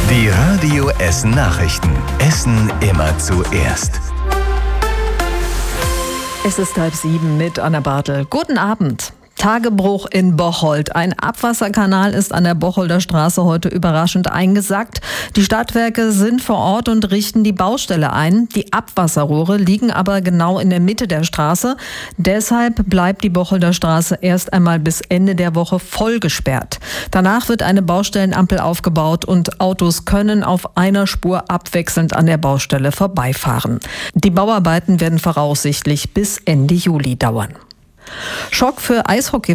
Die Radio Essen Nachrichten. Essen immer zuerst. Es ist 6:30 mit Anna Bartel. Guten Abend. Tagebruch in Bocholt. Ein Abwasserkanal ist an der Bocholder Straße heute überraschend eingesackt. Die Stadtwerke sind vor Ort und richten die Baustelle ein. Die Abwasserrohre liegen aber genau in der Mitte der Straße. Deshalb bleibt die Bocholder Straße erst einmal bis Ende der Woche voll gesperrt. Danach wird eine Baustellenampel aufgebaut und Autos können auf einer Spur abwechselnd an der Baustelle vorbeifahren. Die Bauarbeiten werden voraussichtlich bis Ende Juli dauern. Schock für Eishockey